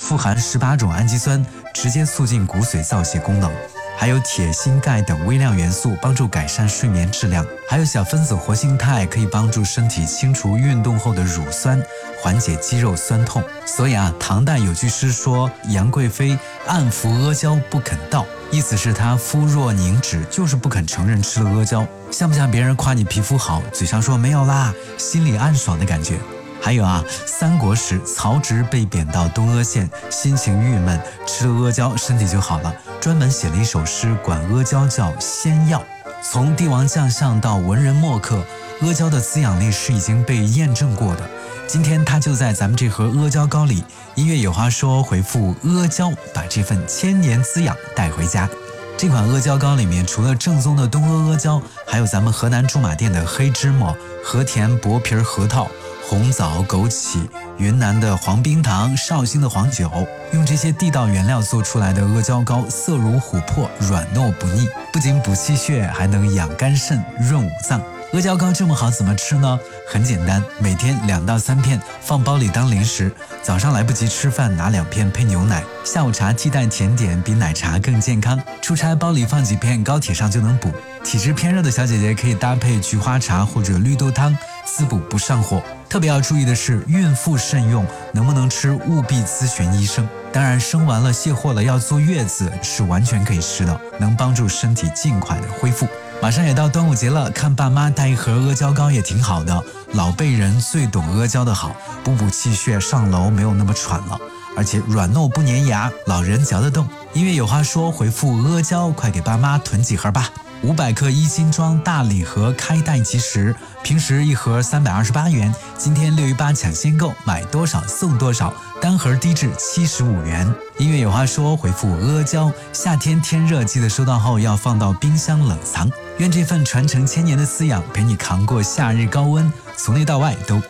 富含18种氨基酸，直接促进骨髓造血功能。还有铁、锌、钙等微量元素，帮助改善睡眠质量。还有小分子活性肽，可以帮助身体清除运动后的乳酸，缓解肌肉酸痛。所以唐代有句诗说：“杨贵妃暗服阿胶不肯道”，意思是她肤若凝脂，就是不肯承认吃了阿胶。像不像别人夸你皮肤好，嘴上说没有啦，心里暗爽的感觉？还有三国时曹植被贬到东阿县，心情郁闷，吃了阿胶身体就好了，专门写了一首诗，管阿胶叫仙药。从帝王将相到文人墨客，阿胶的滋养力是已经被验证过的。今天它就在咱们这盒阿胶糕里。音乐有话说，回复阿胶，把这份千年滋养带回家。这款阿胶糕里面，除了正宗的东阿阿胶，还有咱们河南驻马店的黑芝麻、和田薄皮核桃、红枣、枸杞、云南的黄冰糖、绍兴的黄酒，用这些地道原料做出来的阿胶糕，色如琥珀，软糯不腻，不仅补气血，还能养肝肾、润五脏。阿胶糕这么好，怎么吃呢？很简单，每天2到3片，放包里当零食。早上来不及吃饭，拿2片配牛奶。下午茶替代甜点，比奶茶更健康。出差包里放几片，高铁上就能补。体质偏热的小姐姐可以搭配菊花茶或者绿豆汤，滋补不上火。特别要注意的是，孕妇慎用，能不能吃务必咨询医生。当然，生完了卸货了要坐月子是完全可以吃的，能帮助身体尽快的恢复。马上也到端午节了，看爸妈带一盒阿胶糕也挺好的。老辈人最懂阿胶的好，补气血，上楼没有那么喘了，而且软糯不粘牙，老人嚼得动。音乐有话说，回复阿胶，快给爸妈囤几盒吧。500克1斤装大礼盒开袋即食，平时一盒328元，今天618抢先购，买多少送多少，单盒低至75元。音乐有话说，回复阿胶，夏天天热，记得收到后要放到冰箱冷藏。愿这份传承千年的滋养陪你扛过夏日高温，从内到外都